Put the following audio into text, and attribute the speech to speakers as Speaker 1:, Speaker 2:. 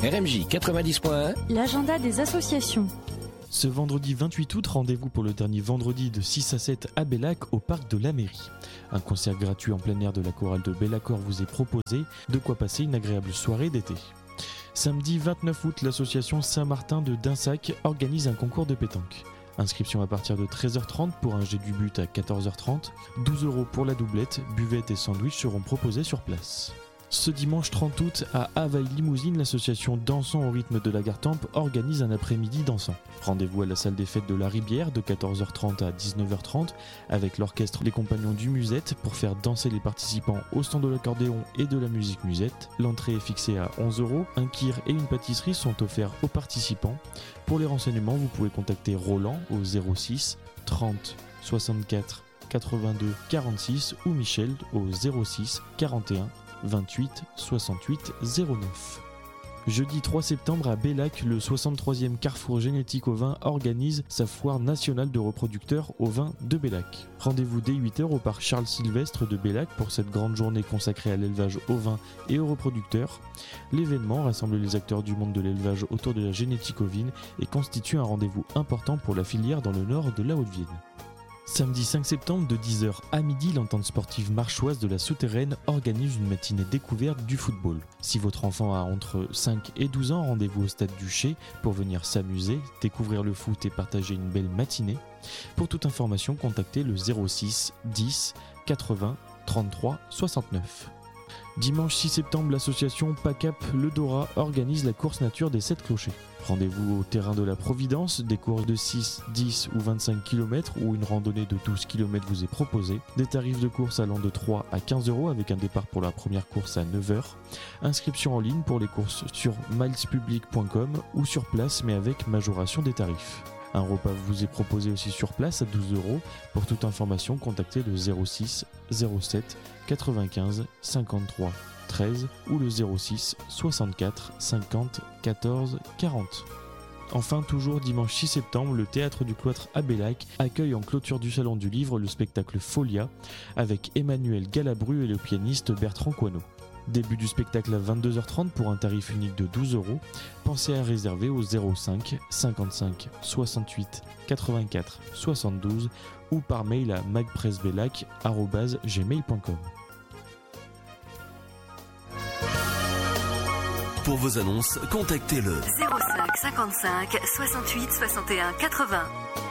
Speaker 1: RMJ 90.1,
Speaker 2: l'agenda des associations.
Speaker 3: Ce vendredi 28 août, rendez-vous pour le dernier vendredi de 6 à 7 à Bellac au parc de la mairie. Un concert gratuit en plein air de la chorale de Bellacor vous est proposé, de quoi passer une agréable soirée d'été. Samedi 29 août, l'association Saint-Martin de Dinsac organise un concours de pétanque. Inscription à partir de 13h30 pour un jet du but à 14h30, 12 € pour la doublette, buvette et sandwich seront proposés sur place. Ce dimanche 30 août, à Havaï-Limousine, l'association Dansons au rythme de la Gartempe organise un après-midi dansant. Rendez-vous à la salle des fêtes de la Ribière de 14h30 à 19h30 avec l'orchestre Les Compagnons du Musette pour faire danser les participants au son de l'accordéon et de la musique musette. L'entrée est fixée à 11 €. Un kir et une pâtisserie sont offerts aux participants. Pour les renseignements, vous pouvez contacter Roland au 06 30 64 82 46 ou Michel au 06 41 28 68 09. Jeudi 3 septembre à Bellac, le 63e Carrefour Génétique au Vin organise sa foire nationale de reproducteurs au vin de Bellac. Rendez-vous dès 8 h au parc Charles Sylvestre de Bellac pour cette grande journée consacrée à l'élevage au vin et aux reproducteurs. L'événement rassemble les acteurs du monde de l'élevage autour de la génétique ovine et constitue un rendez-vous important pour la filière dans le nord de la Haute-Vienne. Samedi 5 septembre de 10 h à midi, l'entente sportive marchoise de la Souterraine organise une matinée découverte du football. Si votre enfant a entre 5 et 12 ans, rendez-vous au stade du Chez pour venir s'amuser, découvrir le foot et partager une belle matinée. Pour toute information, contactez le 06 10 80 33 69. Dimanche 6 septembre, l'association PACAP Le Dora organise la course nature des 7 clochers. Rendez-vous au terrain de la Providence, des courses de 6, 10 ou 25 km ou une randonnée de 12 km vous est proposée. Des tarifs de course allant de 3 à 15 € avec un départ pour la première course à 9 h. Inscription en ligne pour les courses sur milespublic.com ou sur place mais avec majoration des tarifs. Un repas vous est proposé aussi sur place à 12 €. Pour toute information, contactez le 06 07 95 53 13 ou le 06 64 50 14 40. Enfin, toujours dimanche 6 septembre, le Théâtre du Cloître à Bellac accueille en clôture du Salon du Livre le spectacle Folia avec Emmanuel Galabru et le pianiste Bertrand Coineau. Début du spectacle à 22h30 pour un tarif unique de 12 €. Pensez à réserver au 05 55 68 84 72 ou par mail à magpressbellac@gmail.com.
Speaker 4: Pour vos annonces, contactez le
Speaker 5: 05 55 68 61 80.